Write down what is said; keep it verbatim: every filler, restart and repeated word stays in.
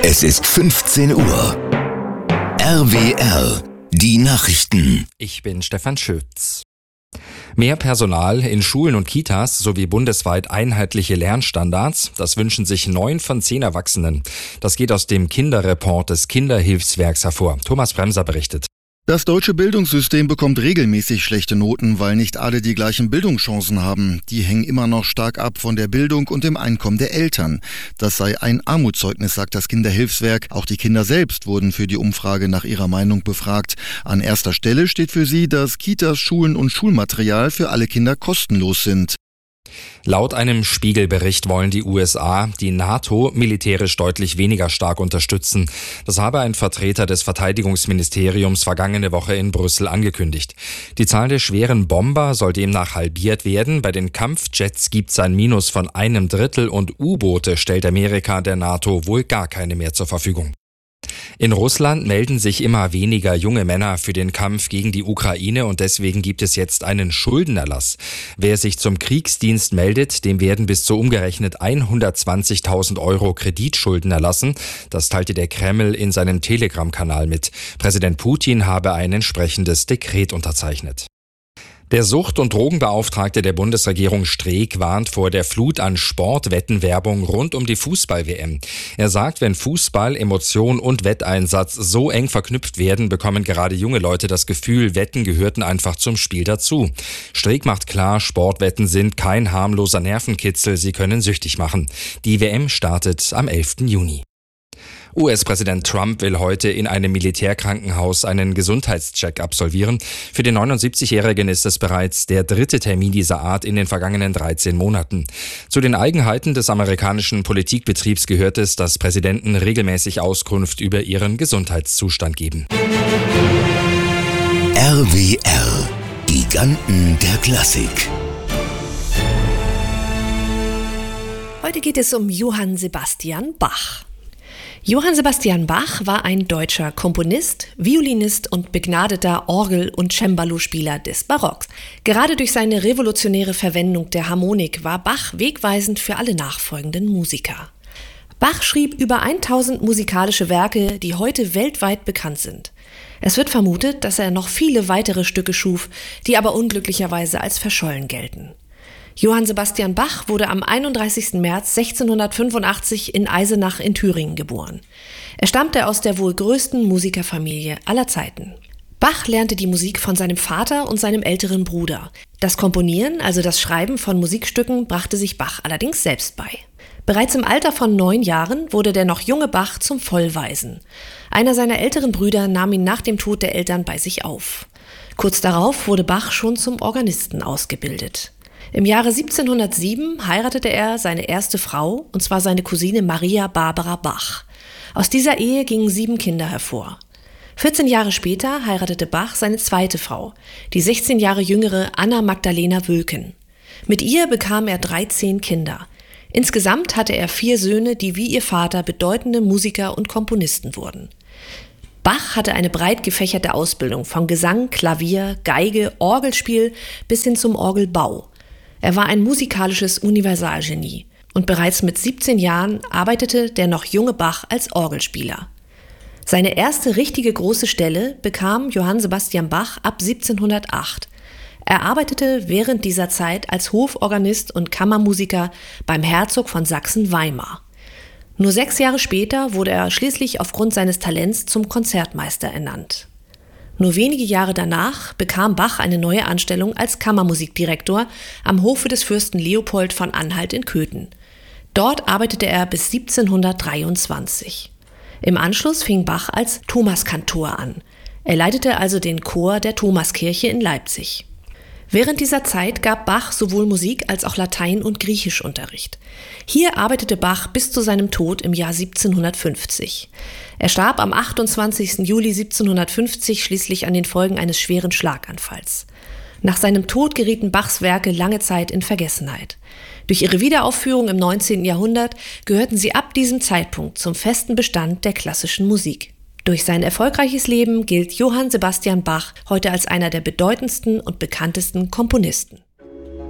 Es ist fünfzehn Uhr. R W R, die Nachrichten. Ich bin Stefan Schütz. Mehr Personal in Schulen und Kitas sowie bundesweit einheitliche Lernstandards, das wünschen sich neun von zehn Erwachsenen. Das geht aus dem Kinderreport des Kinderhilfswerks hervor. Thomas Bremser berichtet. Das deutsche Bildungssystem bekommt regelmäßig schlechte Noten, weil nicht alle die gleichen Bildungschancen haben. Die hängen immer noch stark ab von der Bildung und dem Einkommen der Eltern. Das sei ein Armutszeugnis, sagt das Kinderhilfswerk. Auch die Kinder selbst wurden für die Umfrage nach ihrer Meinung befragt. An erster Stelle steht für sie, dass Kitas, Schulen und Schulmaterial für alle Kinder kostenlos sind. Laut einem Spiegelbericht wollen die U S A die NATO militärisch deutlich weniger stark unterstützen. Das habe ein Vertreter des Verteidigungsministeriums vergangene Woche in Brüssel angekündigt. Die Zahl der schweren Bomber soll demnach halbiert werden. Bei den Kampfjets gibt es ein Minus von einem Drittel und U-Boote stellt Amerika der NATO wohl gar keine mehr zur Verfügung. In Russland melden sich immer weniger junge Männer für den Kampf gegen die Ukraine und deswegen gibt es jetzt einen Schuldenerlass. Wer sich zum Kriegsdienst meldet, dem werden bis zu umgerechnet hundertzwanzigtausend Euro Kreditschulden erlassen. Das teilte der Kreml in seinem Telegram-Kanal mit. Präsident Putin habe ein entsprechendes Dekret unterzeichnet. Der Sucht- und Drogenbeauftragte der Bundesregierung Streeck warnt vor der Flut an Sportwettenwerbung rund um die Fußball-W M. Er sagt, wenn Fußball, Emotion und Wetteinsatz so eng verknüpft werden, bekommen gerade junge Leute das Gefühl, Wetten gehörten einfach zum Spiel dazu. Streeck macht klar, Sportwetten sind kein harmloser Nervenkitzel, sie können süchtig machen. Die W M startet am elften Juni. U S-Präsident Trump will heute in einem Militärkrankenhaus einen Gesundheitscheck absolvieren. Für den neunundsiebzigjährigen ist es bereits der dritte Termin dieser Art in den vergangenen dreizehn Monaten. Zu den Eigenheiten des amerikanischen Politikbetriebs gehört es, dass Präsidenten regelmäßig Auskunft über ihren Gesundheitszustand geben. R W R, Giganten der Klassik. Heute geht es um Johann Sebastian Bach. Johann Sebastian Bach war ein deutscher Komponist, Violinist und begnadeter Orgel- und Cembalo-Spieler des Barocks. Gerade durch seine revolutionäre Verwendung der Harmonik war Bach wegweisend für alle nachfolgenden Musiker. Bach schrieb über tausend musikalische Werke, die heute weltweit bekannt sind. Es wird vermutet, dass er noch viele weitere Stücke schuf, die aber unglücklicherweise als verschollen gelten. Johann Sebastian Bach wurde am einunddreißigsten März sechzehnhundertfünfundachtzig in Eisenach in Thüringen geboren. Er stammte aus der wohl größten Musikerfamilie aller Zeiten. Bach lernte die Musik von seinem Vater und seinem älteren Bruder. Das Komponieren, also das Schreiben von Musikstücken, brachte sich Bach allerdings selbst bei. Bereits im Alter von neun Jahren wurde der noch junge Bach zum Vollwaisen. Einer seiner älteren Brüder nahm ihn nach dem Tod der Eltern bei sich auf. Kurz darauf wurde Bach schon zum Organisten ausgebildet. Im Jahre siebzehnhundertsieben heiratete er seine erste Frau, und zwar seine Cousine Maria Barbara Bach. Aus dieser Ehe gingen sieben Kinder hervor. vierzehn Jahre später heiratete Bach seine zweite Frau, die sechzehn Jahre jüngere Anna Magdalena Wülken. Mit ihr bekam er dreizehn Kinder. Insgesamt hatte er vier Söhne, die wie ihr Vater bedeutende Musiker und Komponisten wurden. Bach hatte eine breit gefächerte Ausbildung von Gesang, Klavier, Geige, Orgelspiel bis hin zum Orgelbau. Er war ein musikalisches Universalgenie und bereits mit siebzehn Jahren arbeitete der noch junge Bach als Orgelspieler. Seine erste richtige große Stelle bekam Johann Sebastian Bach ab siebzehnhundertacht. Er arbeitete während dieser Zeit als Hoforganist und Kammermusiker beim Herzog von Sachsen-Weimar. Nur sechs Jahre später wurde er schließlich aufgrund seines Talents zum Konzertmeister ernannt. Nur wenige Jahre danach bekam Bach eine neue Anstellung als Kammermusikdirektor am Hofe des Fürsten Leopold von Anhalt in Köthen. Dort arbeitete er bis siebzehnhundertdreiundzwanzig. Im Anschluss fing Bach als Thomaskantor an. Er leitete also den Chor der Thomaskirche in Leipzig. Während dieser Zeit gab Bach sowohl Musik als auch Latein- und Griechischunterricht. Hier arbeitete Bach bis zu seinem Tod im Jahr siebzehnhundertfünfzig. Er starb am achtundzwanzigsten Juli siebzehnhundertfünfzig schließlich an den Folgen eines schweren Schlaganfalls. Nach seinem Tod gerieten Bachs Werke lange Zeit in Vergessenheit. Durch ihre Wiederaufführung im neunzehnten Jahrhundert gehörten sie ab diesem Zeitpunkt zum festen Bestand der klassischen Musik. Durch sein erfolgreiches Leben gilt Johann Sebastian Bach heute als einer der bedeutendsten und bekanntesten Komponisten.